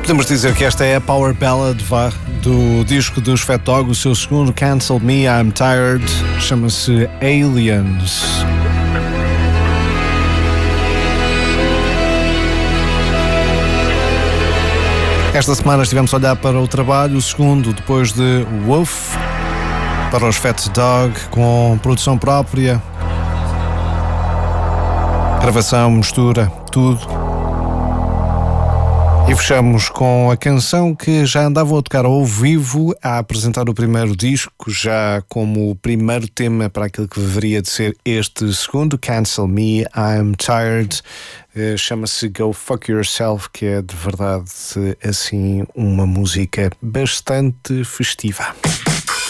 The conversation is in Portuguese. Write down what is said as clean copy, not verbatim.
Podemos dizer que esta é a Power Ballad do disco dos Fat Dog, o seu segundo, Cancel Me, I'm Tired, chama-se Aliens. Esta semana estivemos a olhar para o trabalho, o segundo depois de Wolf, para os Fat Dog, com produção própria, gravação, mistura, tudo. E fechamos com a canção que já andavam a tocar ao vivo, a apresentar o primeiro disco, já como o primeiro tema para aquilo que deveria de ser este segundo, Cancel Me, I'm Tired. Chama-se Go Fuck Yourself, que é de verdade assim uma música bastante festiva.